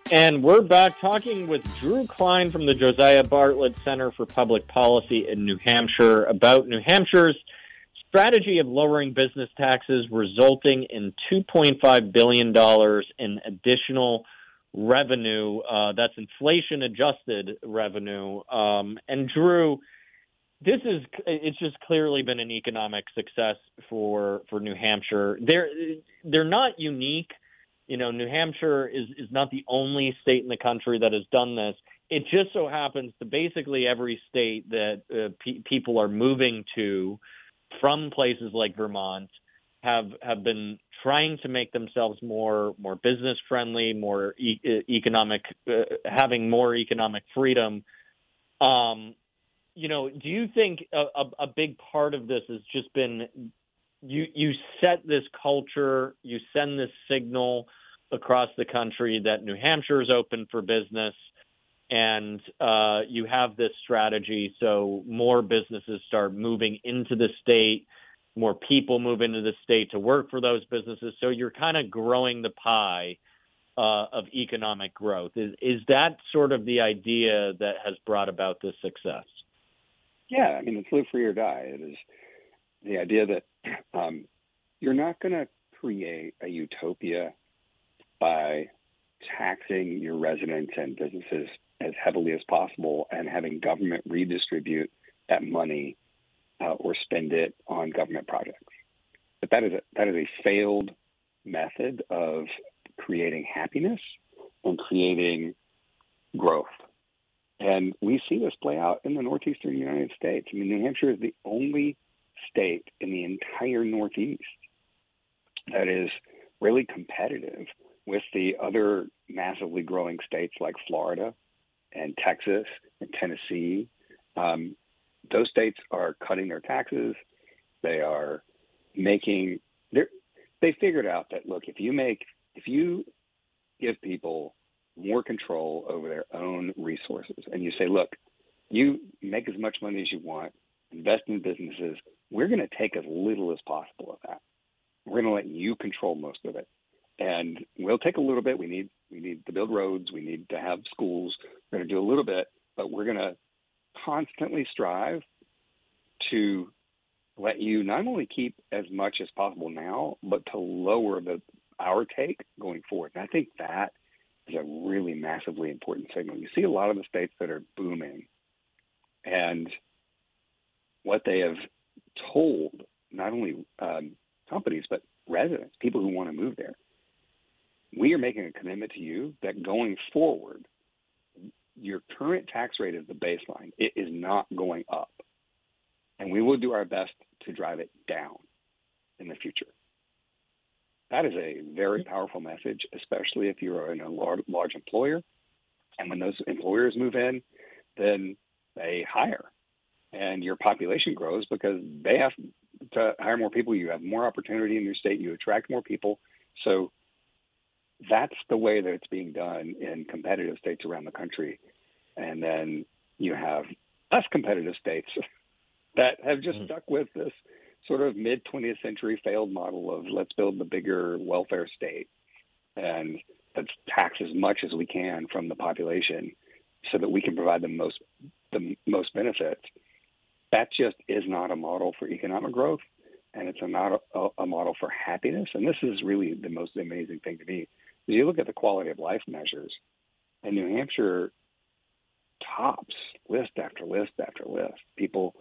And we're back talking with Drew Klein from the Josiah Bartlett Center for Public Policy in New Hampshire about New Hampshire's strategy of lowering business taxes, resulting in $2.5 billion in additional revenue. That's inflation-adjusted revenue. And Drew, it's just clearly been an economic success for New Hampshire. They're not unique. You know, New Hampshire is not the only state in the country that has done this. It just so happens to basically every state that people are moving to from places like Vermont have been trying to make themselves more business friendly, more economic, having more economic freedom. Do you think a big part of this has just been you set this culture, you send this signal across the country that New Hampshire is open for business, and you have this strategy so more businesses start moving into the state, more people move into the state to work for those businesses, so you're kind of growing the pie of economic growth. Is that sort of the idea that has brought about this success? Yeah, I mean, it's live free or die. It is the idea that you're not going to create a utopia by taxing your residents and businesses as heavily as possible and having government redistribute that money or spend it on government projects. But that is a failed method of creating happiness and creating growth. And we see this play out in the northeastern United States. I mean, New Hampshire is the only state in the entire Northeast that is really competitive with the other massively growing states like Florida and Texas and Tennessee. Those states are cutting their taxes. They are they figured out that, look, if you give people more control over their own resources and you say, look, you make as much money as you want, invest in businesses, we're going to take as little as possible of that. We're going to let you control most of it. And we'll take a little bit. We need to build roads. We need to have schools. We're going to do a little bit, but we're going to constantly strive to let you not only keep as much as possible now, but to lower our take going forward. And I think that is a really massively important signal. You see a lot of the states that are booming, and what they have told not only companies, but residents, people who want to move there, we are making a commitment to you that going forward, your current tax rate is the baseline. It is not going up. And we will do our best to drive it down in the future. That is a very powerful message, especially if you're in a large employer. And when those employers move in, then they hire. And your population grows because they have to hire more people. You have more opportunity in your state. You attract more people. So that's the way that it's being done in competitive states around the country. And then you have less competitive states that have just stuck with this sort of mid-20th century failed model of let's build the bigger welfare state and let's tax as much as we can from the population so that we can provide the most benefits. That just is not a model for economic growth, and it's not a model for happiness. And this is really the most amazing thing to me. You look at the quality of life measures, and New Hampshire tops list after list after list. People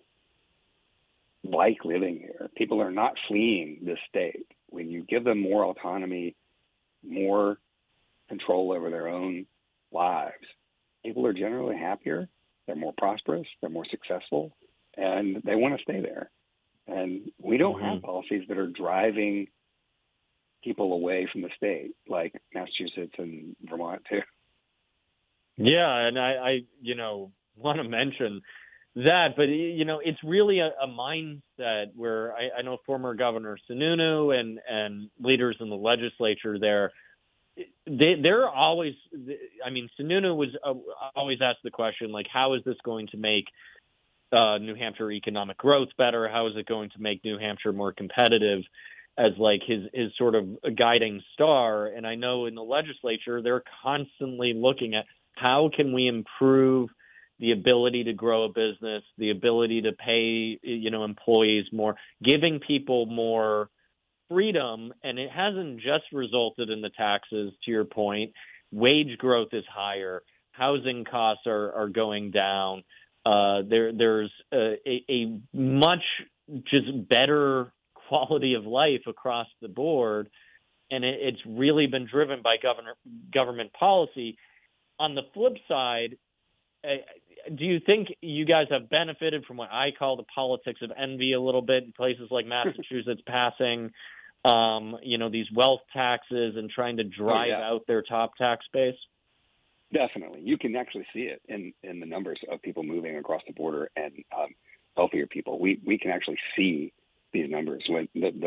like living here. People are not fleeing this state. When you give them more autonomy, more control over their own lives, people are generally happier, they're more prosperous, they're more successful, and they want to stay there. And we don't have policies that are driving people away from the state, like Massachusetts and Vermont too. Yeah, and I want to mention that, but it's really a mindset where I know former Governor Sununu and leaders in the legislature there, they're always. I mean, Sununu was always asked the question, like, how is this going to make New Hampshire economic growth better? How is it going to make New Hampshire more competitive? as like his sort of guiding star. And I know in the legislature, they're constantly looking at how can we improve the ability to grow a business, the ability to pay, employees more, giving people more freedom. And it hasn't just resulted in the taxes, to your point. Wage growth is higher. Housing costs are going down. There's a much just better quality of life across the board, and it's really been driven by government policy. On the flip side, do you think you guys have benefited from what I call the politics of envy a little bit in places like Massachusetts passing, these wealth taxes and trying to drive out their top tax base? Definitely. You can actually see it in the numbers of people moving across the border and healthier people. We can actually see these numbers. When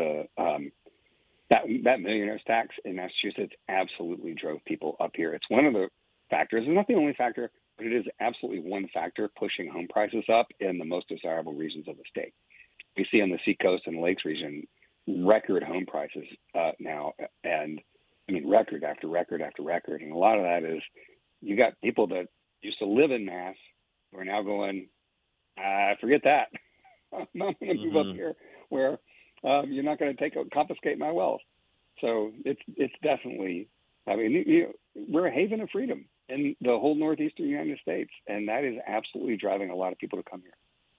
that millionaire's tax in Massachusetts absolutely drove people up here. It's one of the factors. It's not the only factor, but it is absolutely one factor pushing home prices up in the most desirable regions of the state. We see on the Seacoast and Lakes region record home prices now, and I mean record after record after record. And a lot of that is you got people that used to live in Mass who are now going, forget that. I'm not going to move up here where you're not going to confiscate my wealth. So it's definitely, I mean, we're a haven of freedom in the whole northeastern United States, and that is absolutely driving a lot of people to come here.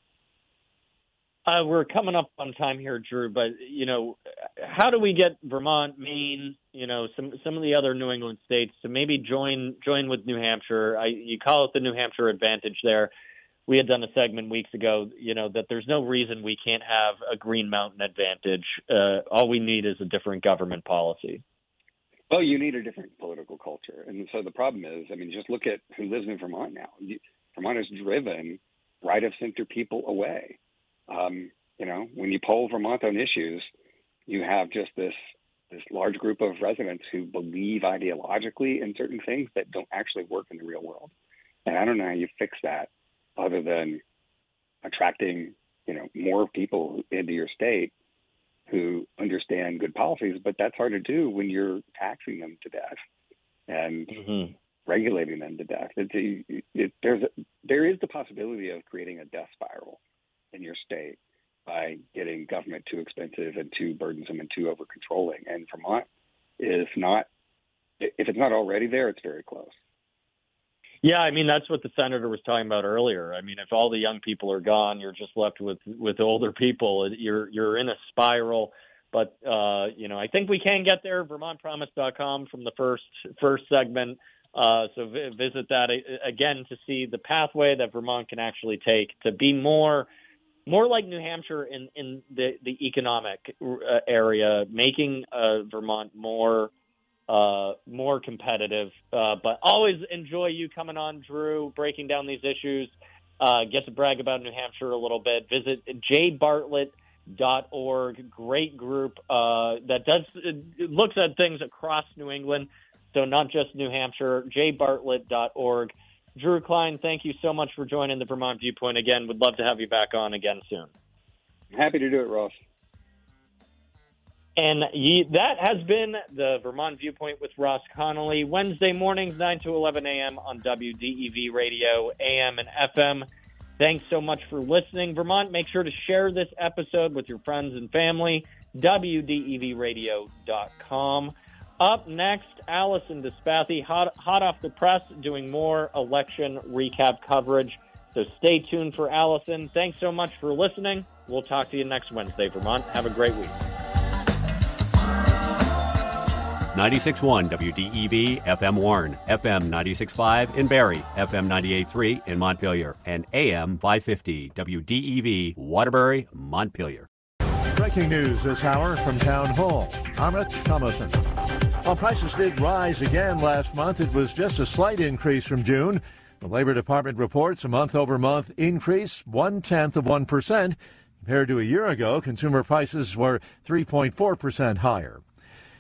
We're coming up on time here, Drew, but, how do we get Vermont, Maine, some of the other New England states to maybe join with New Hampshire? You call it the New Hampshire advantage there. We had done a segment weeks ago, that there's no reason we can't have a Green Mountain advantage. All we need is a different government policy. Well, you need a different political culture. And so the problem is, I mean, just look at who lives in Vermont now. Vermont has driven right-of-center people away. When you poll Vermont on issues, you have just this large group of residents who believe ideologically in certain things that don't actually work in the real world. And I don't know how you fix that other than attracting, more people into your state who understand good policies. But that's hard to do when you're taxing them to death and regulating them to death. There is the possibility of creating a death spiral in your state by getting government too expensive and too burdensome and too over-controlling. And Vermont is not, if it's not already there, it's very close. Yeah, I mean, that's what the senator was talking about earlier. I mean, if all the young people are gone, you're just left with older people. You're in a spiral. But, I think we can get there, VermontPromise.com from the first segment. So visit that again to see the pathway that Vermont can actually take to be more like New Hampshire in the economic area, making Vermont more competitive. But always enjoy you coming on, Drew, breaking down these issues. Get to brag about New Hampshire a little bit. Visit jbartlett.org. Great group that looks at things across New England, so not just New Hampshire. jbartlett.org. Drew Klein, thank you so much for joining the Vermont Viewpoint again. Would love to have you back on again soon. Happy to do it, Ross. And that has been the Vermont Viewpoint with Ross Connolly, Wednesday mornings, 9 to 11 a.m. on WDEV Radio, AM and FM. Thanks so much for listening. Vermont, make sure to share this episode with your friends and family, WDEVradio.com. Up next, Allison Despathi, hot off the press, doing more election recap coverage. So stay tuned for Allison. Thanks so much for listening. We'll talk to you next Wednesday, Vermont. Have a great week. 96.1 WDEV FM Warren, FM 96.5 in Barrie, FM 98.3 in Montpelier, and AM 550 WDEV Waterbury, Montpelier. Breaking news this hour from Town Hall. I'm Rich Thomason. While prices did rise again last month, it was just a slight increase from June. The Labor Department reports a month-over-month increase, 0.1%. Compared to a year ago, consumer prices were 3.4% higher.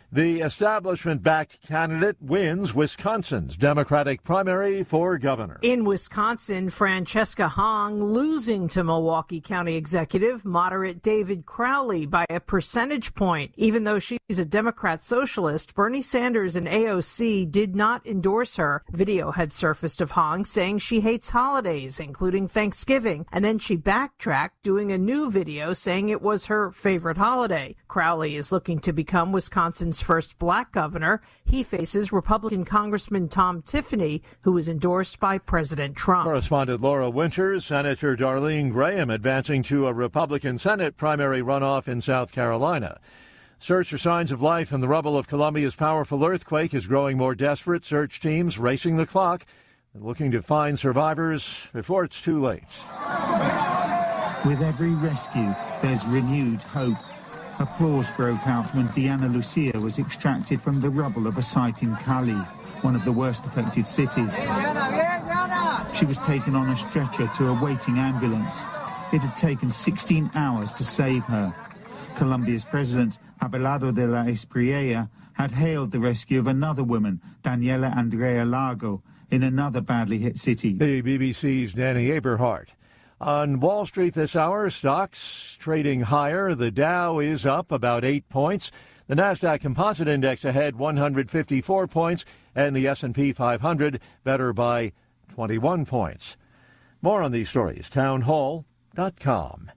The establishment-backed candidate wins Wisconsin's Democratic primary for governor. In Wisconsin, Francesca Hong losing to Milwaukee County Executive moderate David Crowley by a percentage point. Even though she's a Democrat socialist, Bernie Sanders and AOC did not endorse her. Video had surfaced of Hong saying she hates holidays, including Thanksgiving, and then she backtracked, doing a new video saying it was her favorite holiday. Crowley is looking to become Wisconsin's first black governor. He faces Republican Congressman Tom Tiffany, who was endorsed by President Trump. Correspondent Laura Winters, Senator Darlene Graham advancing to a Republican Senate primary runoff in South Carolina. Search for signs of life in the rubble of Colombia's powerful earthquake is growing more desperate. Search teams racing the clock and looking to find survivors before it's too late. With every rescue, there's renewed hope. Applause broke out when Diana Lucia was extracted from the rubble of a site in Cali, one of the worst affected cities. She was taken on a stretcher to a waiting ambulance. It had taken 16 hours to save her. Colombia's president, Abelardo de la Espriella, had hailed the rescue of another woman, Daniela Andrea Lago, in another badly hit city. The BBC's Danny Aberhart. On Wall Street this hour, stocks trading higher. The Dow is up about 8 points. The Nasdaq Composite Index ahead 154 points, and the S&P 500 better by 21 points. More on these stories, townhall.com.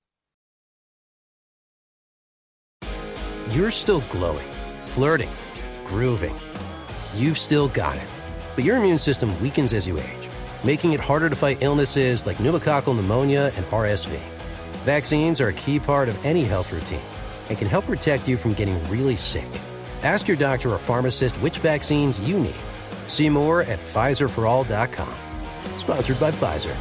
You're still glowing, flirting, grooving. You've still got it. But your immune system weakens as you age, making it harder to fight illnesses like pneumococcal pneumonia and RSV. Vaccines are a key part of any health routine and can help protect you from getting really sick. Ask your doctor or pharmacist which vaccines you need. See more at PfizerForAll.com. Sponsored by Pfizer.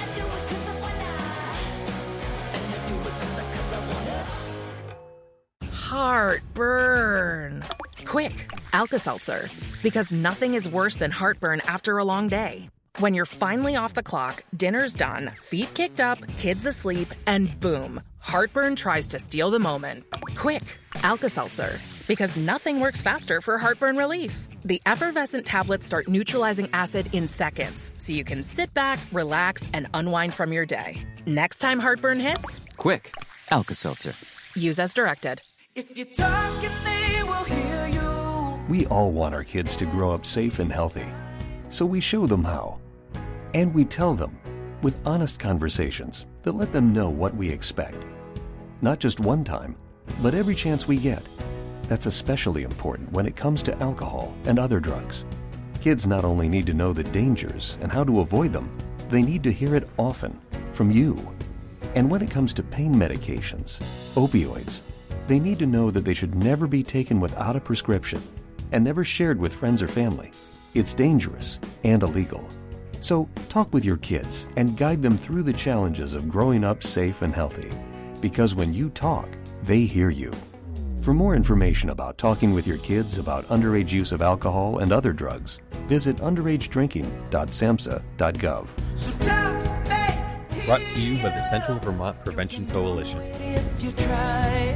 Heartburn. Quick, Alka-Seltzer. Because nothing is worse than heartburn after a long day. When you're finally off the clock, dinner's done, feet kicked up, kids asleep, and boom, heartburn tries to steal the moment. Quick, Alka-Seltzer. Because nothing works faster for heartburn relief. The effervescent tablets start neutralizing acid in seconds, so you can sit back, relax, and unwind from your day. Next time heartburn hits, quick, Alka-Seltzer. Use as directed. If you're talking, they will hear you. We all want our kids to grow up safe and healthy, so we show them how. And we tell them with honest conversations that let them know what we expect. Not just one time, but every chance we get. That's especially important when it comes to alcohol and other drugs. Kids not only need to know the dangers and how to avoid them, they need to hear it often from you. And when it comes to pain medications, opioids, they need to know that they should never be taken without a prescription and never shared with friends or family. It's dangerous and illegal. So talk with your kids and guide them through the challenges of growing up safe and healthy. Because when you talk, they hear you. For more information about talking with your kids about underage use of alcohol and other drugs, visit underagedrinking.samhsa.gov. So talk, brought to you by the Central Vermont Prevention Coalition. if you try.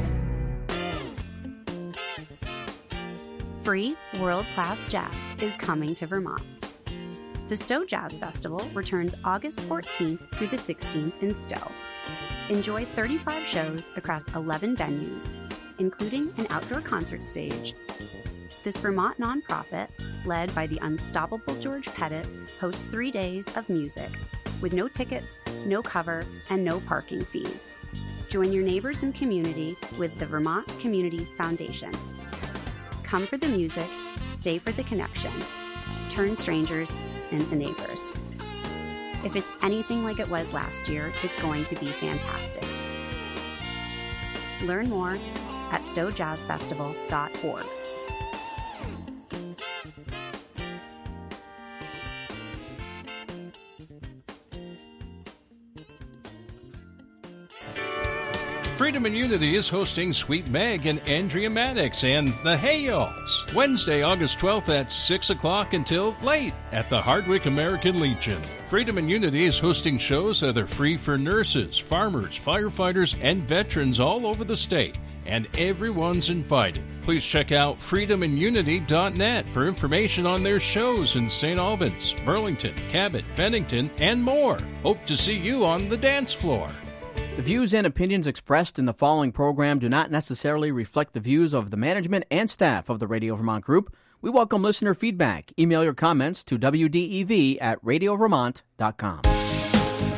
Free world-class jazz is coming to Vermont. The Stowe Jazz Festival returns August 14th through the 16th in Stowe. Enjoy 35 shows across 11 venues, including an outdoor concert stage. This Vermont nonprofit, led by the unstoppable George Pettit, hosts 3 days of music with no tickets, no cover, and no parking fees. Join your neighbors and community with the Vermont Community Foundation. Come for the music, stay for the connection. Turn strangers into neighbors. If it's anything like it was last year, it's going to be fantastic. Learn more at stowejazzfestival.org. Freedom and Unity is hosting Sweet Meg and Andrea Maddox and the Hayals Wednesday, August 12th at 6 o'clock until late at the Hardwick American Legion. Freedom and Unity is hosting shows that are free for nurses, farmers, firefighters, and veterans all over the state. and everyone's invited. Please check out freedomandunity.net for information on their shows in St. Albans, Burlington, Cabot, Bennington, and more. Hope to see you on the dance floor. The views and opinions expressed in the following program do not necessarily reflect the views of the management and staff of the Radio Vermont Group. We welcome listener feedback. Email your comments to wdev@radiovermont.com.